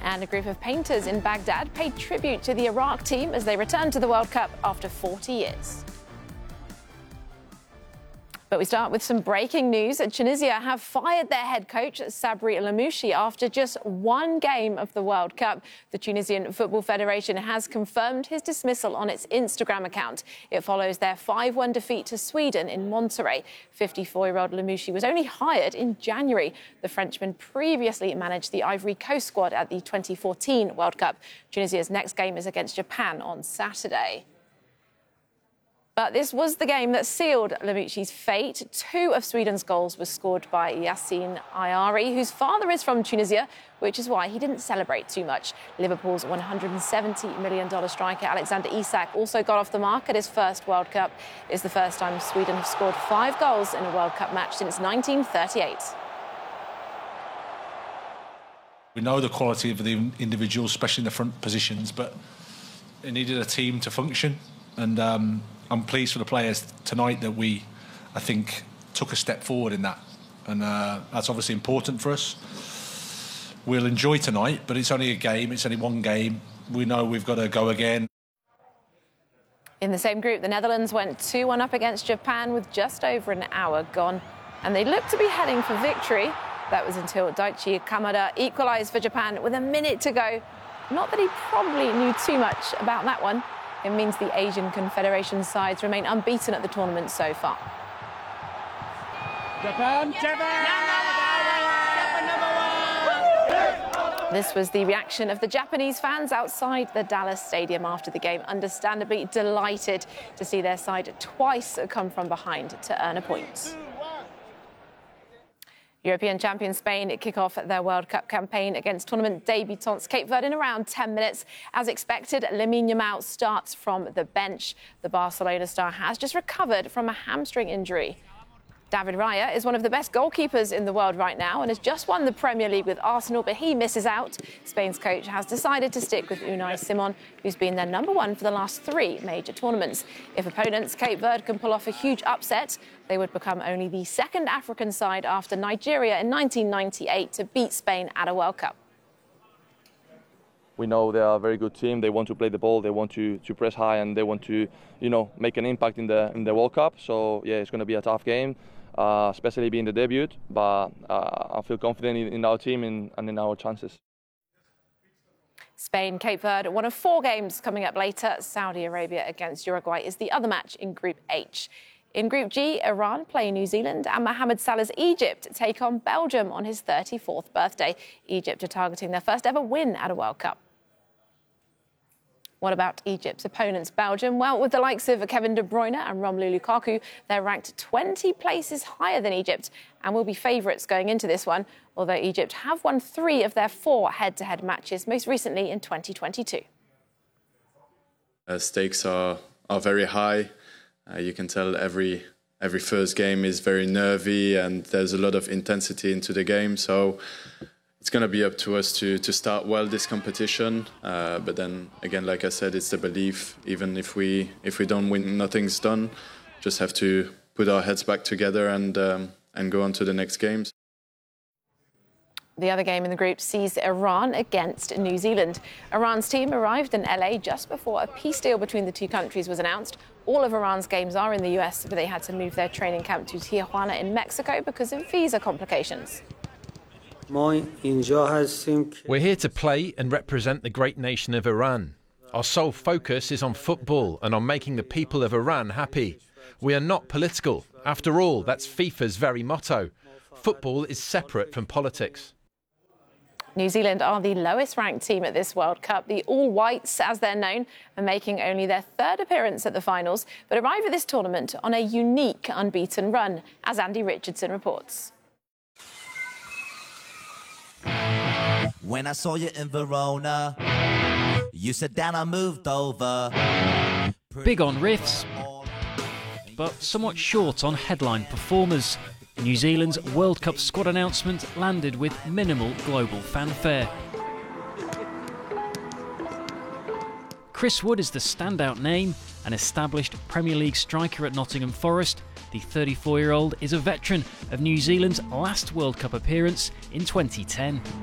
And a group of painters in Baghdad paid tribute to the Iraq team as they returned to the World Cup after 40 years. But we start with some breaking news. Tunisia have fired their head coach, Sabri Lamouchi, after just one game of the World Cup. The Tunisian Football Federation has confirmed his dismissal on its Instagram account. It follows their 5-1 defeat to Sweden in Monterrey. 54-year-old Lamouchi was only hired in January. The Frenchman previously managed the Ivory Coast squad at the 2014 World Cup. Tunisia's next game is against Japan on Saturday. But this was the game that sealed Lamouchi's fate. 2 of Sweden's goals were scored by Yassine Ayari, whose father is from Tunisia, which is why he didn't celebrate too much. Liverpool's $170 million striker Alexander Isak also got off the mark at his first World Cup. It's the first time Sweden have scored 5 goals in a World Cup match since 1938. We know the quality of the individuals, especially in the front positions, but it needed a team to function. And I'm pleased for the players tonight that we, I think, took a step forward in that. And that's obviously important for us. We'll enjoy tonight, but it's only a game. It's only one game. We know we've got to go again. In the same group, the Netherlands went 2-1 up against Japan with just over an hour gone. And they looked to be heading for victory. That was until Daichi Kamada equalised for Japan with a minute to go. Not that he probably knew too much about that one. It means the Asian Confederation sides remain unbeaten at the tournament so far. Japan! This was the reaction of the Japanese fans outside the Dallas Stadium after the game, understandably delighted to see their side twice come from behind to earn a point. European champion Spain kick off their World Cup campaign against tournament debutants Cape Verde in around 10 minutes. As expected, Lamine Yamal starts from the bench. The Barcelona star has just recovered from a hamstring injury. David Raya is one of the best goalkeepers in the world right now and has just won the Premier League with Arsenal, but he misses out. Spain's coach has decided to stick with Unai Simon, who's been their #1 for the last 3 major tournaments. If opponents Cape Verde can pull off a huge upset, they would become only the second African side after Nigeria in 1998 to beat Spain at a World Cup. We know they are a very good team. They want to play the ball, they want to press high, and they want to, make an impact in the World Cup. So yeah, it's going to be a tough game. Especially being the debut, but I feel confident in our team and in our chances. Spain, Cape Verde, one of 4 games coming up later. Saudi Arabia against Uruguay is the other match in Group H. In Group G, Iran play New Zealand and Mohamed Salah's Egypt take on Belgium on his 34th birthday. Egypt are targeting their first ever win at a World Cup. What about Egypt's opponents, Belgium? Well, with the likes of Kevin De Bruyne and Romelu Lukaku, they're ranked 20 places higher than Egypt and will be favourites going into this one, although Egypt have won 3 of their 4 head-to-head matches, most recently in 2022. Stakes are very high. You can tell every first game is very nervy and there's a lot of intensity into the game. So it's going to be up to us to start well this competition, but then again, like I said, it's the belief. Even if we don't win, nothing's done. Just have to put our heads back together and go on to the next games. The other game in the group sees Iran against New Zealand. Iran's team arrived in LA just before a peace deal between the 2 countries was announced. All of Iran's games are in the US, but they had to move their training camp to Tijuana in Mexico because of visa complications. We're here to play and represent the great nation of Iran. Our sole focus is on football and on making the people of Iran happy. We are not political. After all, that's FIFA's very motto. Football is separate from politics. New Zealand are the lowest ranked team at this World Cup. The All Whites, as they're known, are making only their 3rd appearance at the finals, but arrive at this tournament on a unique unbeaten run, as Andy Richardson reports. When I saw you in Verona, you said down, I moved over. Big on riffs, but somewhat short on headline performers. New Zealand's World Cup squad announcement landed with minimal global fanfare. Chris Wood is the standout name, an established Premier League striker at Nottingham Forest. The 34-year-old is a veteran of New Zealand's last World Cup appearance in 2010.